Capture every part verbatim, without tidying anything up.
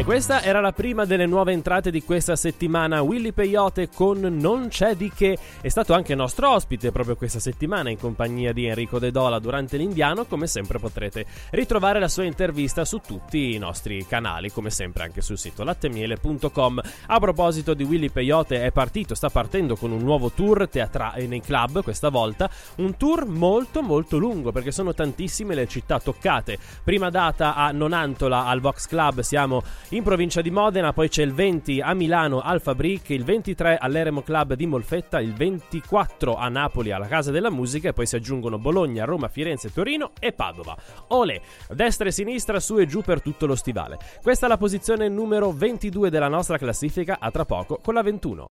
questa era la prima delle nuove entrate di questa settimana. Willy Peyote con Non c'è di che. È stato anche nostro ospite proprio questa settimana in compagnia di Enrico De Dola durante l'Indiano. Come sempre potrete ritrovare la sua intervista su tutti i nostri canali, come sempre anche sul sito lattemiele punto com. A proposito di Willy Peyote, è partito, sta partendo con un nuovo tour teatrale nei club questa volta, un tour molto molto lungo perché sono tantissime le città toccate. Prima data a Nonantola al Vox Club, siamo in provincia di Modena, poi c'è il venti a Milano al Fabric, il ventitré all'Eremo Club di Molfetta, il ventiquattro a Napoli alla Casa della Musica e poi si aggiungono Bologna, Roma, Firenze, Torino e Padova. Olè, destra e sinistra, su e giù per tutto lo stivale. Questa è la posizione numero ventidue della nostra classifica, a tra poco con la ventuno.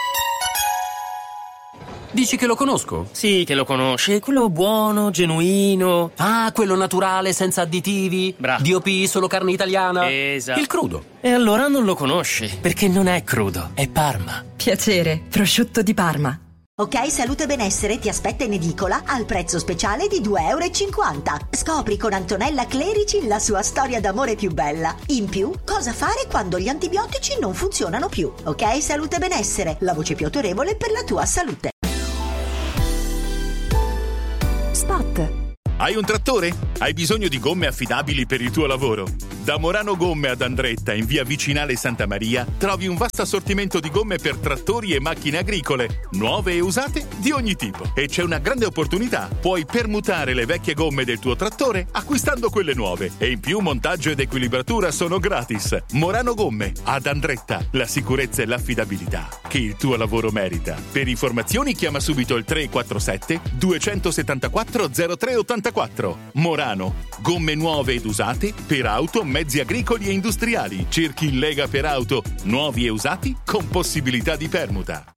Dici che lo conosco? Sì, che lo conosce, quello buono, genuino. Ah, quello naturale, senza additivi. Bravo. D O P, solo carne italiana. Esatto. Il crudo. E allora non lo conosce, perché non è crudo, è Parma. Piacere, prosciutto di Parma. Ok, Salute e Benessere ti aspetta in edicola al prezzo speciale di due e cinquanta euro. Scopri con Antonella Clerici la sua storia d'amore più bella. In più, cosa fare quando gli antibiotici non funzionano più. Ok, Salute e Benessere, la voce più autorevole per la tua salute. Spot. Hai un trattore? Hai bisogno di gomme affidabili per il tuo lavoro? Da Morano Gomme ad Andretta, in via Vicinale Santa Maria, trovi un vasto assortimento di gomme per trattori e macchine agricole, nuove e usate di ogni tipo. E c'è una grande opportunità: puoi permutare le vecchie gomme del tuo trattore acquistando quelle nuove. E in più montaggio ed equilibratura sono gratis. Morano Gomme ad Andretta, la sicurezza e l'affidabilità che il tuo lavoro merita. Per informazioni chiama subito il tre quattro sette due sette quattro zero tre otto quattro. Morano, gomme nuove ed usate per auto, mezzi agricoli e industriali. Cerchi in Lega per auto, nuovi e usati con possibilità di permuta.